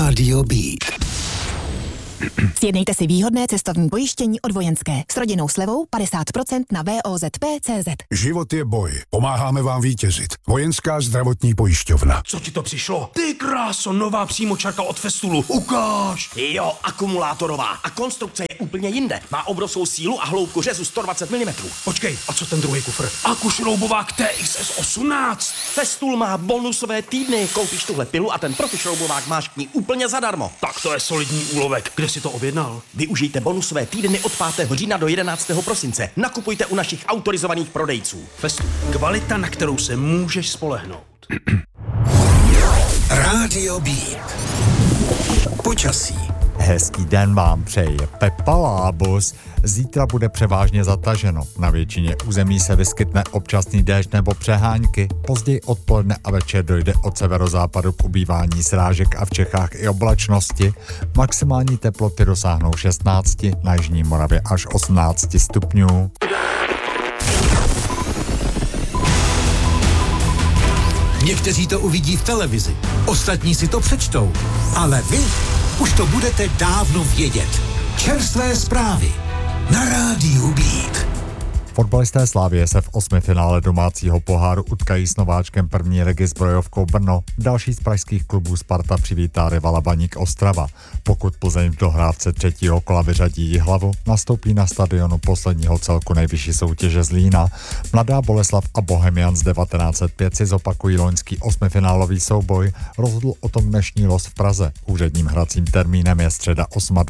Rádio Beat. Sjednejte si výhodné cestovní pojištění od Vojenské s rodinnou slevou 50% na VOZP.cz. Život je boj. Pomáháme vám vítězit. Vojenská zdravotní pojišťovna. Co ti to přišlo? Ty kráso, nová přímočarka od Festulu. Ukáž! Jo, akumulátorová. A konstrukce je úplně jinde. Má obrovskou sílu a hloubku řezu 120 mm. Počkej, a co ten druhý kufr? Akušroubovák TXS 18. Festul má bonusové týdny. Koupíš tuhle pilu a ten profišroubovák máš k ní úplně zadarmo. Tak to je solidní úlovek. Kde si to objednal? Využijte bonusové týdny od 5. října do 11. prosince. Nakupujte u našich autorizovaných prodejců. Festu. Kvalita, na kterou se můžeš spolehnout. Rádio Beat. Počasí. Hezký den vám přeje Pepa Lábus. Zítra bude převážně zataženo. Na většině území se vyskytne občasný déšť nebo přehánky. Později odpoledne a večer dojde od severozápadu k ubývání srážek a v Čechách i oblačnosti. Maximální teploty dosáhnou 16, na jižní Moravě až 18 stupňů. Někteří to uvidí v televizi, ostatní si to přečtou, ale vy už to budete dávno vědět. Čerstvé zprávy na Rádiu Beat. Fotbalisté Slavie se v osmifinále domácího poháru utkají s nováčkem první ligy s Brojovkou Brno. Další z pražských klubů Sparta přivítá rivala Baník Ostrava. Pokud Plzeň v dohrávce třetího kola vyřadí Jihlavu, nastoupí na stadionu posledního celku nejvyšší soutěže Zlína. Mladá Boleslav a Bohemians 1905 si zopakují loňský osmifinálový souboj. Rozhodl o tom dnešní los v Praze. Úředním hracím termínem je středa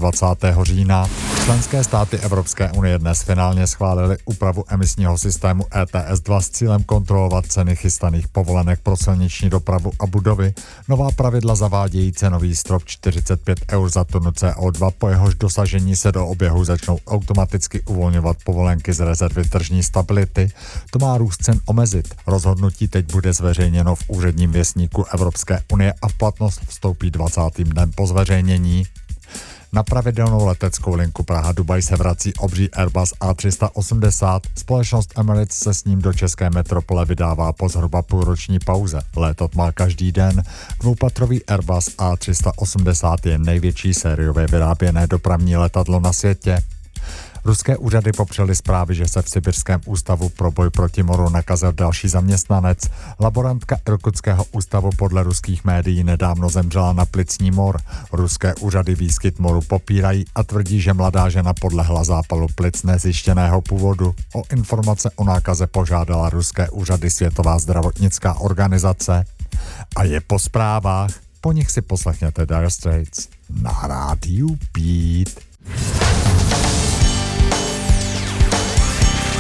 28. října. Členské státy Evropské unie dnes finálně schválili úpravu emisního systému ETS2 s cílem kontrolovat ceny chystaných povolenek pro silniční dopravu a budovy. Nová pravidla zavádějí cenový strop 45 eur za tunu CO2, po jehož dosažení se do oběhu začnou automaticky uvolňovat povolenky z rezervy tržní stability. To má růst cen omezit. Rozhodnutí teď bude zveřejněno v úředním věstníku Evropské unie a v platnost vstoupí 20. dnem po zveřejnění. Na pravidelnou leteckou linku Praha-Dubaj se vrací obří Airbus A380. Společnost Emirates se s ním do české metropole vydává po zhruba půlroční pauze. Létat má každý den. Dvoupatrový Airbus A380 je největší sériově vyráběné dopravní letadlo na světě. Ruské úřady popřely zprávy, že se v Sibirském ústavu pro boj proti moru nakazil další zaměstnanec. Laborantka Irkutského ústavu podle ruských médií nedávno zemřela na plicní mor. Ruské úřady výskyt moru popírají a tvrdí, že mladá žena podlehla zápalu plic nezjištěného původu. O informace o nákaze požádala ruské úřady Světová zdravotnická organizace. A je po zprávách. Po nich si poslechněte Dire Straits na Rádiu Beat.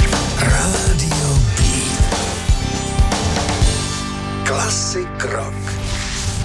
Rádio Beat. Klasik rock.